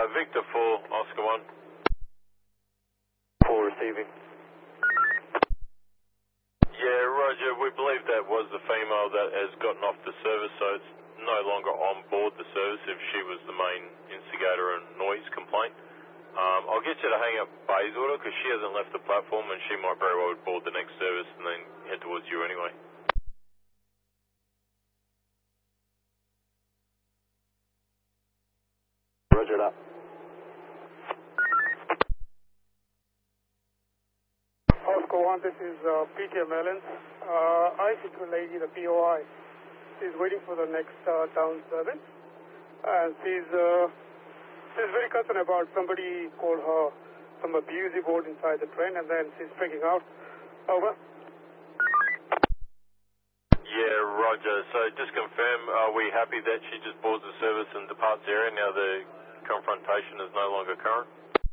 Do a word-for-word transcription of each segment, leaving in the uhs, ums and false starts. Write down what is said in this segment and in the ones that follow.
Uh, Victor four, Oscar one. four receiving. Yeah, Roger, we believe that was the female that has gotten off the service, so it's no longer on board the service if she was the main instigator and noise complaint. Um, I'll get you to hang up Bay's order because she hasn't left the platform and she might very well board the next service and then head towards you anyway. Roger that. Oscar one, this is uh, Peter Mellon. Uh, I think the lady, the P O I, she's waiting for the next uh, down service. And she's, uh, she's very concerned about somebody called her some abusive word inside the train, and then she's freaking out. Over. Yeah, Roger. So just confirm, are we happy that she just boards the service and departs the area now the confrontation is no longer current?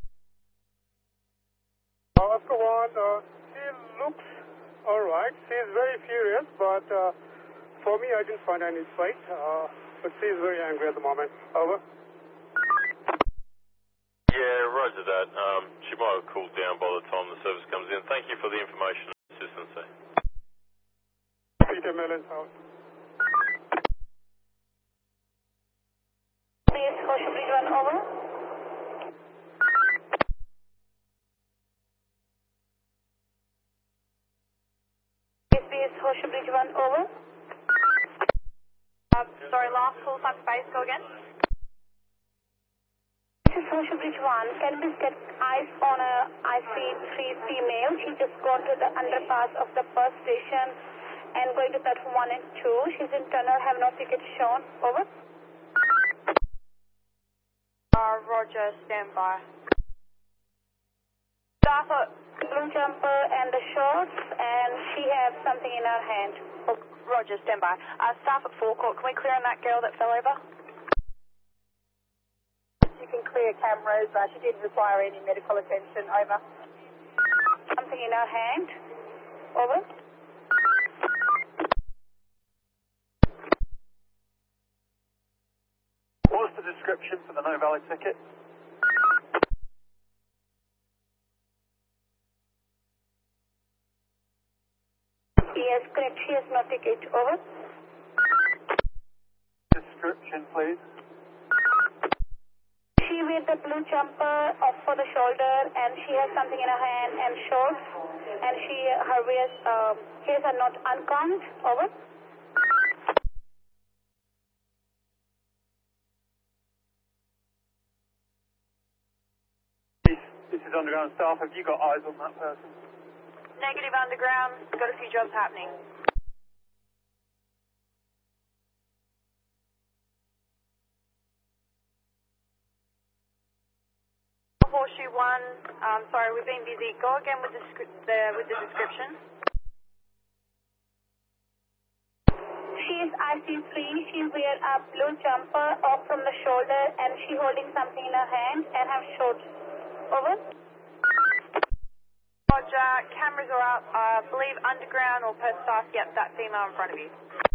Oscar one, uh, she looks alright. She's very furious, but uh, for me, I didn't find any fight. Uh, but she's very angry at the moment. Over. Yeah, Roger that. Um, she might have cooled down by the time the service comes in. Thank you for the information and assistance there. Peter Mellon's house. Please, Ocean Bridge one, over. Please, please, Ocean Bridge one, over. Uh, sorry, last call time space, go again. This is Ocean Bridge one. Can we get eyes on a I C three female? She just gone to the underpass of the bus station and going to platform one and two. She's in tunnel, have no ticket shown. Over. Uh, Roger, stand by. Staff a blue jumper and the shorts, and she has something in her hand. Oh, Roger, stand by. Uh, staff at forecourt, can we clear on that girl that fell over? You can clear cameras. Uh, she didn't require any medical attention. Over. Something in her hand. Over. What was the description for the no valid ticket? Yes, correct. She has no ticket. Over. Description, please. She wears the blue jumper off for the shoulder, and she has something in her hand and shorts, and she her wears um, hairs are not uncombed. Over. This, this is underground staff. Have you got eyes on that person? Negative underground, got a few jobs happening. Horseshoe one, um, sorry, we've been busy. Go again with the, the, with the description. She is I C three. She wear a blue jumper off from the shoulder, and she holding something in her hand and have shorts. Over. Roger, cameras are up. I uh, believe underground or per staff. Yep, that female in front of you.